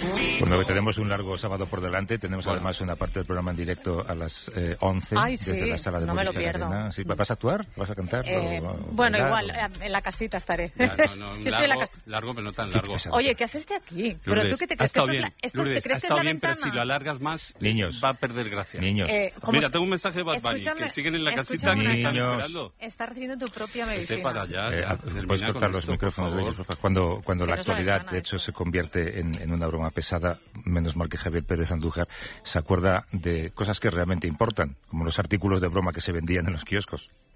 Bueno, tenemos un largo sábado por delante. Tenemos además una parte del programa en directo a las 11 desde la sala de Movistar Arena. ¿Sí? ¿Vas a actuar? ¿Vas a cantar? Bueno, igual, en la casita estaré. Largo, pero no tan largo. Oye, ¿qué haces aquí? Lourdes, ¿Pero tú qué te crees? Lourdes, ¿te crees ha estado que es bien, la pero ventana? si lo alargas más, niños, va a perder gracia. Niños. Mira, tengo un mensaje de Bad Bunny, que siguen en la casita que están esperando. Estás recibiendo tu propia medicina. Vete para allá. Puedes cortar los micrófonos de ellos, por favor. Cuando la actualidad, de hecho, se convierte en una broma pesada, menos mal que Javier Pérez Andújar se acuerda de cosas que realmente importan, como los artículos de broma que se vendían en los kioscos.